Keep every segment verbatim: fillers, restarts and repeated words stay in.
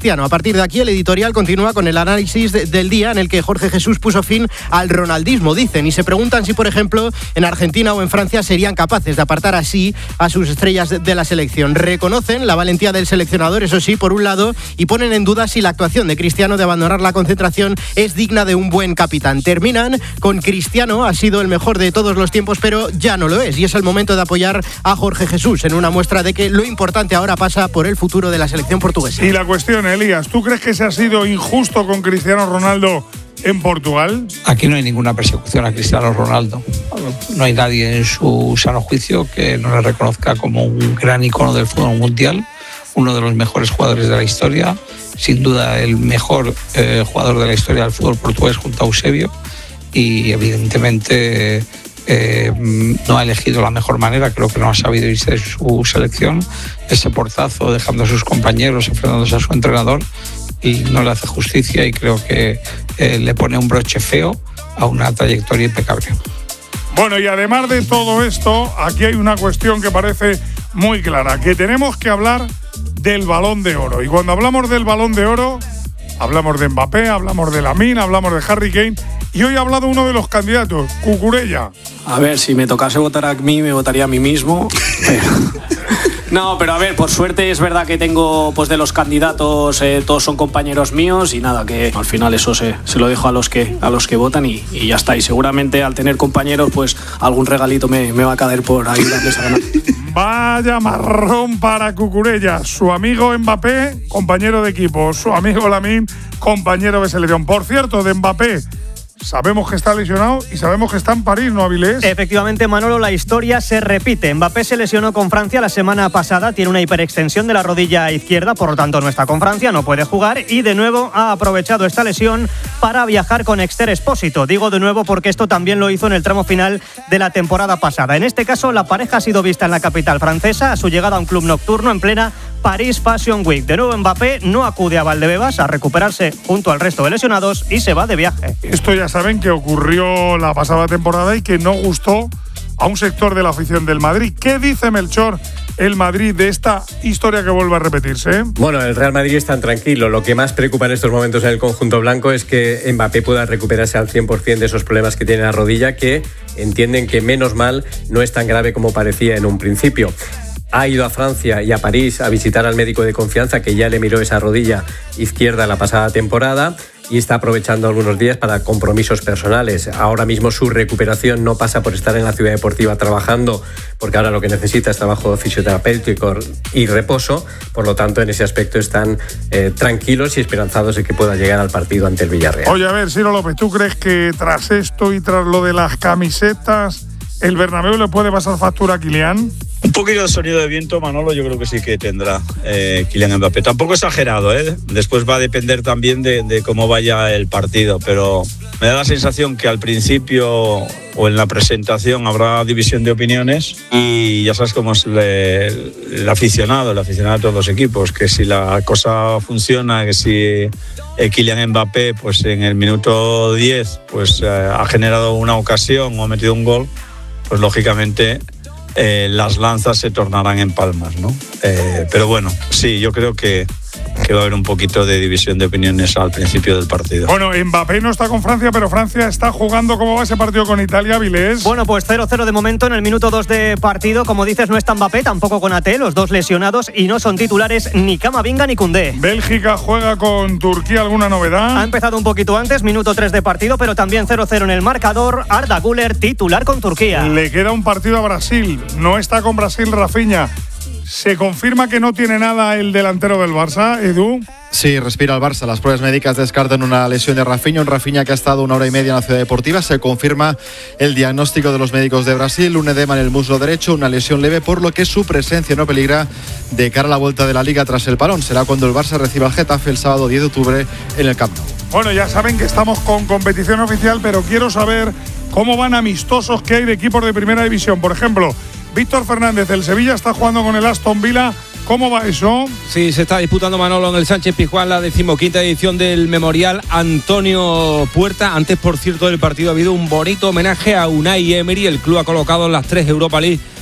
Cristiano. A partir de aquí el editorial continúa con el análisis de, del día en el que Jorge Jesús puso fin al ronaldismo, dicen, y se preguntan si, por ejemplo, en Argentina o en Francia serían capaces de apartar así a sus estrellas de, de la selección. Reconocen la valentía del seleccionador, eso sí, por un lado, y ponen en duda si la actuación de Cristiano de abandonar la concentración es digna de un buen capitán. Terminan con Cristiano, ha sido el mejor de todos los tiempos, pero ya no lo es, y es el momento de apoyar a Jorge Jesús en una muestra de que lo importante ahora pasa por el futuro de la selección portuguesa. Y la cuestión, Elías, ¿tú crees que se ha sido injusto con Cristiano Ronaldo en Portugal? Aquí no hay ninguna persecución a Cristiano Ronaldo. No hay nadie en su sano juicio que no le reconozca como un gran icono del fútbol mundial, uno de los mejores jugadores de la historia, sin duda el mejor eh, jugador de la historia del fútbol portugués junto a Eusebio, y evidentemente eh, no ha elegido la mejor manera, creo que no ha sabido irse de su selección, ese portazo dejando a sus compañeros, enfrentándose a su entrenador, y no le hace justicia, y creo que eh, le pone un broche feo a una trayectoria impecable. Bueno, y además de todo esto, aquí hay una cuestión que parece muy clara, que tenemos que hablar del Balón de Oro. Y cuando hablamos del Balón de Oro, hablamos de Mbappé, hablamos de Lamine, hablamos de Harry Kane, y hoy ha hablado uno de los candidatos, Cucurella. A ver, si me tocase votar a mí, me votaría a mí mismo. No, pero a ver, por suerte es verdad que tengo, pues de los candidatos, eh, todos son compañeros míos, y nada, que al final eso se, se lo dejo a los que a los que votan y, y ya está. Y seguramente al tener compañeros, pues algún regalito me, me va a caer por ayudarles a ganar. Vaya marrón para Cucurella. Su amigo Mbappé, compañero de equipo. Su amigo Lamine, compañero de selección. Por cierto, de Mbappé, sabemos que está lesionado y sabemos que está en París, ¿no, Avilés? Efectivamente, Manolo, la historia se repite. Mbappé se lesionó con Francia la semana pasada, tiene una hiperextensión de la rodilla izquierda, por lo tanto no está con Francia, no puede jugar, y de nuevo ha aprovechado esta lesión para viajar con Esther Expósito. Digo de nuevo porque esto también lo hizo en el tramo final de la temporada pasada. En este caso, la pareja ha sido vista en la capital francesa a su llegada a un club nocturno en plena Paris Fashion Week. De nuevo, Mbappé no acude a Valdebebas a recuperarse junto al resto de lesionados y se va de viaje. Esto ya saben que ocurrió la pasada temporada y que no gustó a un sector de la afición del Madrid. ¿Qué dice Melchor, el Madrid, de esta historia que vuelve a repetirse? Bueno, el Real Madrid es tan tranquilo. Lo que más preocupa en estos momentos en el conjunto blanco es que Mbappé pueda recuperarse al cien por ciento de esos problemas que tiene en la rodilla, que entienden que menos mal no es tan grave como parecía en un principio. Ha ido a Francia y a París a visitar al médico de confianza que ya le miró esa rodilla izquierda la pasada temporada y está aprovechando algunos días para compromisos personales. Ahora mismo su recuperación no pasa por estar en la ciudad deportiva trabajando, porque ahora lo que necesita es trabajo fisioterapéutico y reposo. Por lo tanto, en ese aspecto están eh, tranquilos y esperanzados de que pueda llegar al partido ante el Villarreal. Oye, a ver, Ciro López, ¿tú crees que tras esto y tras lo de las camisetas, el Bernabéu le puede pasar factura a Kylian? Un poquito de sonido de viento, Manolo, yo creo que sí que tendrá eh, Kylian Mbappé. Tampoco exagerado, ¿eh? Después va a depender también de, de cómo vaya el partido, pero me da la sensación que al principio o en la presentación habrá división de opiniones y ya sabes cómo es le, el aficionado, el aficionado de todos los equipos, que si la cosa funciona, que si eh, Kylian Mbappé pues en el minuto diez pues, eh, ha generado una ocasión o ha metido un gol, pues lógicamente Eh, las lanzas se tornarán en palmas, ¿no? Eh, pero bueno, sí, yo creo que, que va a haber un poquito de división de opiniones al principio del partido. Bueno, Mbappé no está con Francia, pero Francia está jugando. ¿Cómo va ese partido con Italia, Vilés? Bueno, pues cero cero de momento en el minuto dos de partido. Como dices, no está Mbappé, tampoco con Ate, los dos lesionados, y no son titulares ni Camavinga ni Koundé. Bélgica juega con Turquía, ¿alguna novedad? Ha empezado un poquito antes, minuto tres de partido, pero también cero cero en el marcador. Arda Güler, titular con Turquía. Le queda un partido a Brasil. No está con Brasil Rafinha. ¿Se confirma que no tiene nada el delantero del Barça, Edu? Sí, respira el Barça. Las pruebas médicas descartan una lesión de Rafinha, un Rafinha que ha estado una hora y media en la ciudad deportiva. Se confirma el diagnóstico de los médicos de Brasil, un edema en el muslo derecho, una lesión leve, por lo que su presencia no peligra de cara a la vuelta de la Liga tras el parón. Será cuando el Barça reciba al Getafe el sábado diez de octubre en el Camp Nou. Bueno, ya saben que estamos con competición oficial, pero quiero saber cómo van amistosos que hay de equipos de primera división. Por ejemplo, Víctor Fernández, del Sevilla, está jugando con el Aston Villa. ¿Cómo va eso? Sí, se está disputando, Manolo, en el Sánchez Pizjuán la decimoquinta edición del Memorial Antonio Puerta. Antes, por cierto, del partido ha habido un bonito homenaje a Unai Emery. El club ha colocado las tres Europa League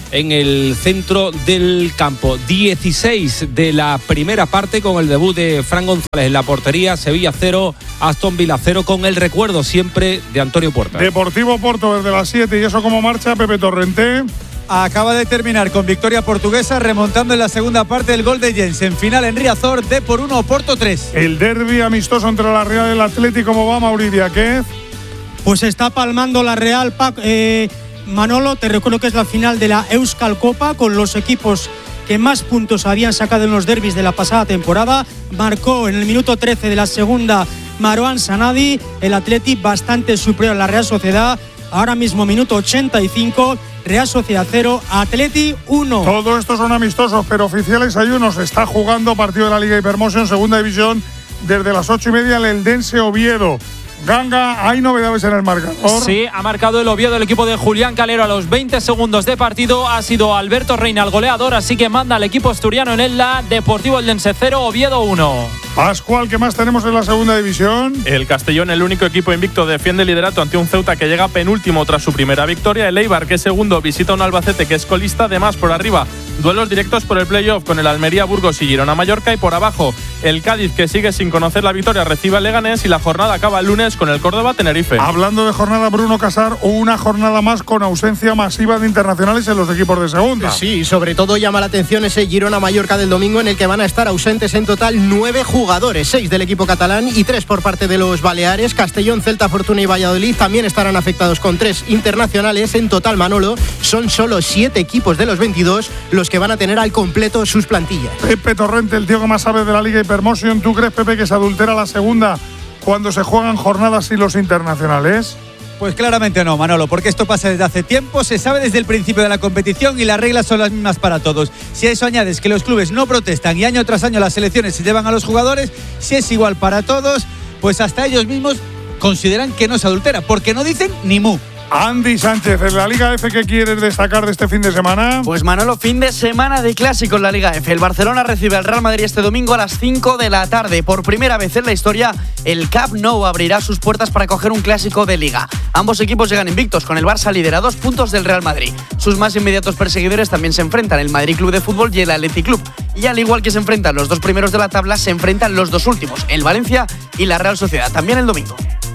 en el centro del campo. dieciséis de la primera parte con el debut de Fran González en la portería. Sevilla cero, Aston Villa cero, con el recuerdo siempre de Antonio Puerta. Deportivo Porto desde las siete. ¿Y eso cómo marcha, Pepe Torrente? Acaba de terminar con victoria portuguesa, remontando en la segunda parte el gol de Jensen. Final en Riazor, D por uno, Porto tres. El derbi amistoso entre la Real y el Atlético, ¿cómo va, Mauricio? ¿Qué? Pues está palmando la Real, eh, Manolo. Te recuerdo que es la final de la Euskal Copa, con los equipos que más puntos habían sacado en los derbis de la pasada temporada. Marcó en el minuto trece de la segunda Marouane Sanadi. El Atleti bastante superior a la Real Sociedad. Ahora mismo minuto ochenta y cinco, Real Sociedad cero, Atleti uno. Todo esto son amistosos, pero oficiales hay uno. Se está jugando partido de la Liga Hypermotion, segunda división, desde las ocho y media, el Eldense Oviedo. Ganga, hay novedades en el marcador. Sí, ha marcado el Oviedo, el equipo de Julián Calero, a los veinte segundos de partido. Ha sido Alberto Reina el goleador, así que manda al equipo asturiano en el Deportivo Eldense cero, Oviedo uno. Pascual, ¿qué más tenemos en la segunda división? El Castellón, el único equipo invicto, defiende el liderato ante un Ceuta que llega penúltimo tras su primera victoria. El Eibar, que es segundo, visita un Albacete que es colista. Además, por arriba, duelos directos por el playoff con el Almería, Burgos y Girona Mallorca. Y por abajo, el Cádiz, que sigue sin conocer la victoria, recibe al Leganés. Y la jornada acaba el lunes con el Córdoba Tenerife. Hablando de jornada, Bruno Casar, una jornada más con ausencia masiva de internacionales en los equipos de segunda. Sí, sobre todo llama la atención ese Girona Mallorca del domingo, en el que van a estar ausentes en total nueve jugadores, seis del equipo catalán y tres por parte de los Baleares. Castellón, Celta, Fortuna y Valladolid también estarán afectados con tres internacionales. En total, Manolo, son solo siete equipos de los veintidós los que van a tener al completo sus plantillas. Pepe Torrente, el tío que más sabe de la Liga Hypermotion. ¿Tú crees, Pepe, que se adultera la segunda cuando se juegan jornadas sin los internacionales? Pues claramente no, Manolo, porque esto pasa desde hace tiempo, se sabe desde el principio de la competición y las reglas son las mismas para todos. Si a eso añades que los clubes no protestan y año tras año las selecciones se llevan a los jugadores, si es igual para todos, pues hasta ellos mismos consideran que no se adultera, porque no dicen ni mu. Andy Sánchez, en la Liga F, ¿qué quieres destacar de este fin de semana? Pues Manolo, fin de semana de clásico en la Liga F. El Barcelona recibe al Real Madrid este domingo a las cinco de la tarde. Por primera vez en la historia, el Camp Nou abrirá sus puertas para coger un clásico de Liga. Ambos equipos llegan invictos, con el Barça líder a dos puntos del Real Madrid. Sus más inmediatos perseguidores también se enfrentan, el Madrid Club de Fútbol y el Athletic Club. Y al igual que se enfrentan los dos primeros de la tabla, se enfrentan los dos últimos, el Valencia y la Real Sociedad, también el domingo.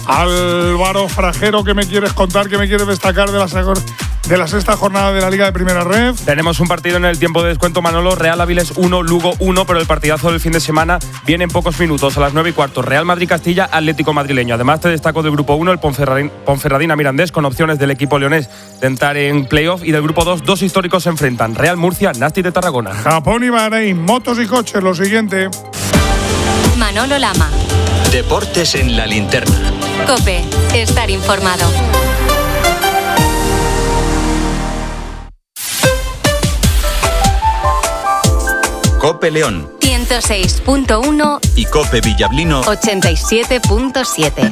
Álvaro Frajero, ¿qué me quieres contar? ¿Qué me quieres destacar de la, de la sexta jornada de la Liga de Primera Ref? Tenemos un partido en el tiempo de descuento, Manolo. Real Avilés uno, Lugo uno, pero el partidazo del fin de semana viene en pocos minutos, a las nueve y cuarto. Real Madrid-Castilla, Atlético Madrileño. Además, te destaco del grupo uno, el Ponferradina, Ponferradina Mirandés, con opciones del equipo leonés de entrar en playoff. Y del grupo dos, dos históricos se enfrentan, Real Murcia, Nasti de Tarragona. Japón y Bahrein, motos y coches, lo siguiente. Manolo Lama. Deportes en la linterna. COPE, estar informado. COPE León ciento seis punto uno y COPE Villablino ochenta y siete punto siete.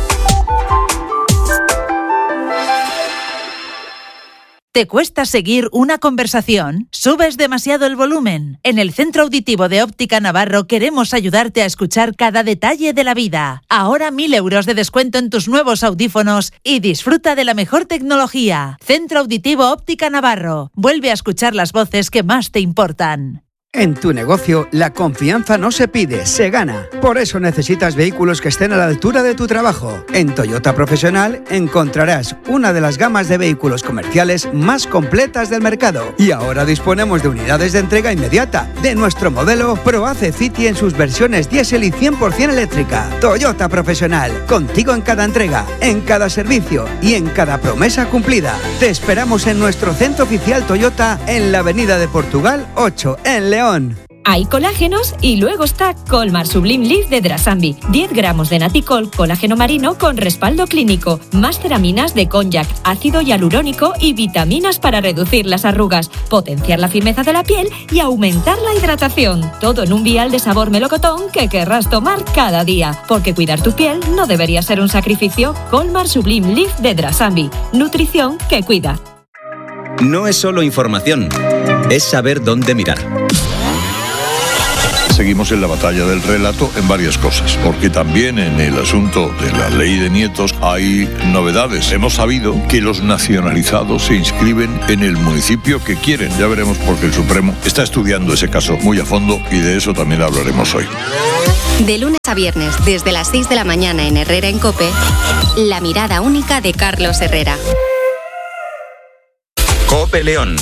¿Te cuesta seguir una conversación? ¿Subes demasiado el volumen? En el Centro Auditivo de Óptica Navarro queremos ayudarte a escuchar cada detalle de la vida. Ahora mil euros de descuento en tus nuevos audífonos y disfruta de la mejor tecnología. Centro Auditivo Óptica Navarro. Vuelve a escuchar las voces que más te importan. En tu negocio, la confianza no se pide, se gana. Por eso necesitas vehículos que estén a la altura de tu trabajo. En Toyota Profesional encontrarás una de las gamas de vehículos comerciales más completas del mercado. Y ahora disponemos de unidades de entrega inmediata de nuestro modelo ProAce City en sus versiones diésel y cien por ciento eléctrica. Toyota Profesional, contigo en cada entrega, en cada servicio y en cada promesa cumplida. Te esperamos en nuestro centro oficial Toyota en la Avenida de Portugal ocho, en León. Hay colágenos y luego está Colmar Sublime Leaf de Drasambi. diez gramos de Naticol, colágeno marino con respaldo clínico. Más ceraminas de cognac, ácido hialurónico y vitaminas para reducir las arrugas, potenciar la firmeza de la piel y aumentar la hidratación. Todo en un vial de sabor melocotón que querrás tomar cada día. Porque cuidar tu piel no debería ser un sacrificio. Colmar Sublime Leaf de Drasambi. Nutrición que cuida. No es solo información, es saber dónde mirar. Seguimos en la batalla del relato en varias cosas, porque también en el asunto de la ley de nietos hay novedades. Hemos sabido que los nacionalizados se inscriben en el municipio que quieren. Ya veremos porque el Supremo está estudiando ese caso muy a fondo y de eso también hablaremos hoy. De lunes a viernes, desde las seis de la mañana en Herrera en COPE, la mirada única de Carlos Herrera. COPE León.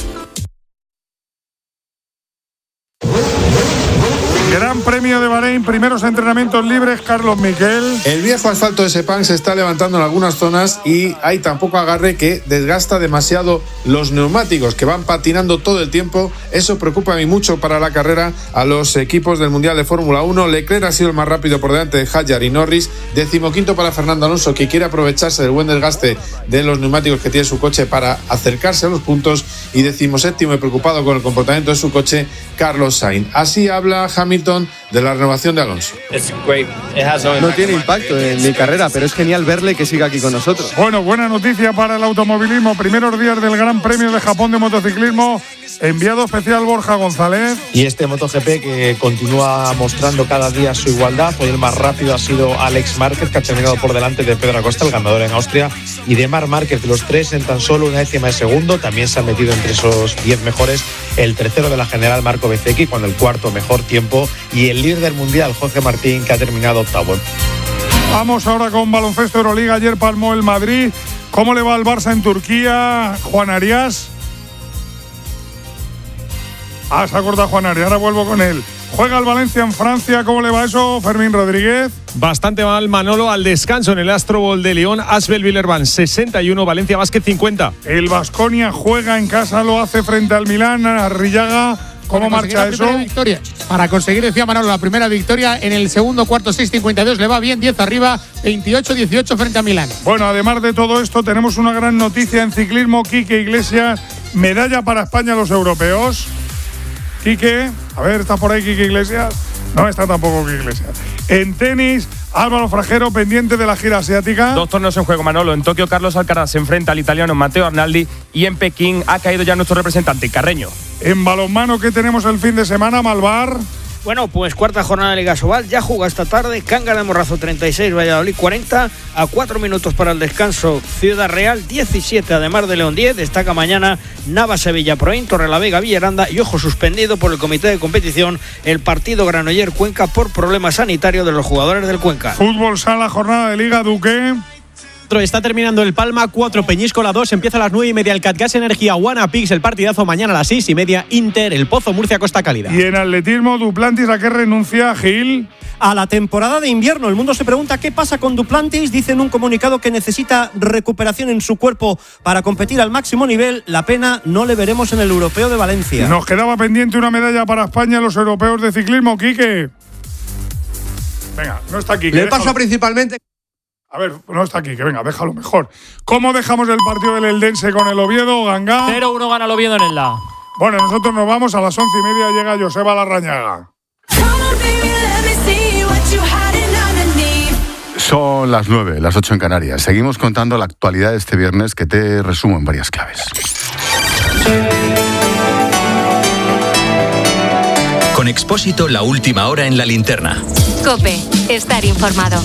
Gran Premio de Bahrein, primeros entrenamientos libres, Carlos Miquel. El viejo asfalto de Sepang se está levantando en algunas zonas y hay tan poco agarre que desgasta demasiado los neumáticos que van patinando todo el tiempo. Eso preocupa a mí mucho para la carrera a los equipos del Mundial de Fórmula uno. Leclerc ha sido el más rápido por delante de Hadjar y Norris. Decimoquinto para Fernando Alonso, que quiere aprovecharse del buen desgaste de los neumáticos que tiene su coche para acercarse a los puntos. Y decimoséptimo y preocupado con el comportamiento de su coche, Carlos Sainz. Así habla Hamilton de la renovación de Alonso. No tiene impacto en mi carrera, pero es genial verle que siga aquí con nosotros. Bueno, buena noticia para el automovilismo. Primeros días del Gran Premio de Japón de motociclismo. Enviado especial Borja González. Y este MotoGP que continúa mostrando cada día su igualdad. Hoy el más rápido ha sido Alex Márquez, que ha terminado por delante de Pedro Acosta, el ganador en Austria, y de Marc Márquez. Los tres en tan solo una décima de segundo. También se han metido entre esos diez mejores el tercero de la general, Marco Bezzecchi, con el cuarto mejor tiempo. Y el líder del mundial, Jorge Martín, que ha terminado octavo. Vamos ahora con baloncesto Euroliga. Ayer palmó el Madrid. ¿Cómo le va al Barça en Turquía, Juan Arias? Ah, se ha cortado Juan Arias, ahora vuelvo con él. Juega el Valencia en Francia, ¿cómo le va eso, Fermín Rodríguez? Bastante mal, Manolo, al descanso en el Astro Bowl de León. Asbel Villerban sesenta y uno, Valencia Basket cincuenta. El Baskonia juega en casa, lo hace frente al Milán, Arrillaga. ¿Cómo marcha eso? Victoria. Para conseguir, decía Manolo, la primera victoria en el segundo cuarto, seis cincuenta y dos, le va bien, diez arriba, veintiocho dieciocho frente a Milán. Bueno, además de todo esto, tenemos una gran noticia en ciclismo. Quique Iglesias, medalla para España a los europeos. Quique, a ver, ¿está por ahí Quique Iglesias? No está tampoco Quique Iglesias. En tenis, Álvaro Frajero, pendiente de la gira asiática. Dos torneos en juego, Manolo. En Tokio, Carlos Alcaraz se enfrenta al italiano Matteo Arnaldi, y en Pekín ha caído ya nuestro representante, Carreño. En balonmano, ¿qué tenemos el fin de semana, Malvar? Bueno, pues cuarta jornada de Liga Sobal, ya juega esta tarde, Cangas de Morrazo treinta y seis, Valladolid cuarenta, a cuatro minutos para el descanso, Ciudad Real diecisiete, además de León diez, destaca mañana Nava-Sevilla Proin, Torrelavega Villaranda y ojo suspendido por el comité de competición el partido Granoller-Cuenca por problemas sanitarios de los jugadores del Cuenca. Fútbol sala, jornada de Liga, Duque. Está terminando el Palma, cuatro Peñíscola dos, empieza a las nueve y media el Catgas Energía Wanapix, el partidazo mañana a las seis y media Inter, el Pozo Murcia Costa Cálida. Y en atletismo, Duplantis, ¿a qué renuncia, Gil? A la temporada de invierno. El mundo se pregunta qué pasa con Duplantis. Dice en un comunicado que necesita recuperación en su cuerpo para competir al máximo nivel. La pena, no le veremos en el Europeo de Valencia. Nos quedaba pendiente una medalla para España en los europeos de ciclismo, Quique. Venga, no está aquí. Le paso principalmente... A ver, no está aquí, que venga, déjalo mejor. ¿Cómo dejamos el partido del Eldense con el Oviedo, Ganga? cero uno gana el Oviedo en el La. Bueno, nosotros nos vamos, a las once y media llega Joseba Larrañaga. Son las nueve, las ocho en Canarias. Seguimos contando la actualidad de este viernes, que te resumo en varias claves. Con Expósito, la última hora en la linterna. COPE, estar informado.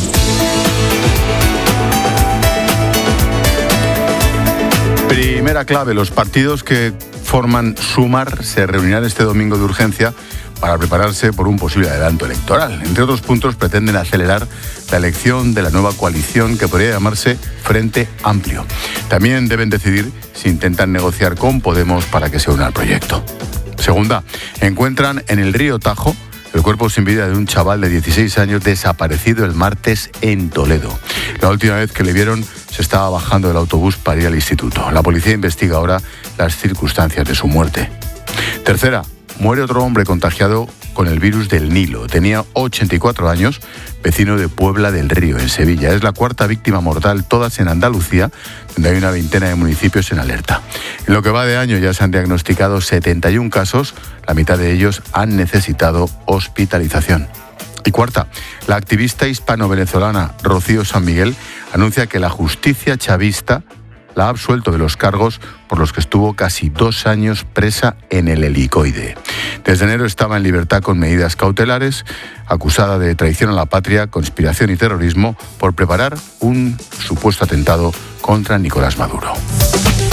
Primera clave, los partidos que forman Sumar se reunirán este domingo de urgencia para prepararse por un posible adelanto electoral. Entre otros puntos, pretenden acelerar la elección de la nueva coalición que podría llamarse Frente Amplio. También deben decidir si intentan negociar con Podemos para que se una al proyecto. Segunda, encuentran en el río Tajo el cuerpo sin vida de un chaval de dieciséis años desaparecido el martes en Toledo. La última vez que le vieron se estaba bajando del autobús para ir al instituto. La policía investiga ahora las circunstancias de su muerte. Tercera, muere otro hombre contagiado con el virus del Nilo. Tenía ochenta y cuatro años, vecino de Puebla del Río, en Sevilla. Es la cuarta víctima mortal, todas en Andalucía, donde hay una veintena de municipios en alerta. En lo que va de año ya se han diagnosticado setenta y un casos, la mitad de ellos han necesitado hospitalización. Y cuarta, la activista hispano-venezolana Rocío San Miguel anuncia que la justicia chavista la ha absuelto de los cargos por los que estuvo casi dos años presa en el helicoide. Desde enero estaba en libertad con medidas cautelares, acusada de traición a la patria, conspiración y terrorismo por preparar un supuesto atentado contra Nicolás Maduro.